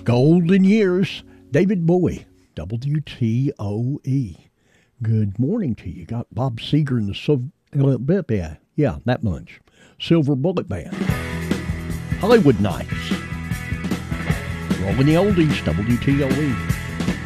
Golden Years, David Bowie, WTOE. Good morning to you. Got Bob Seger and the yeah, that much. Silver Bullet Band. Hollywood Nights. Rolling the oldies, WTOE.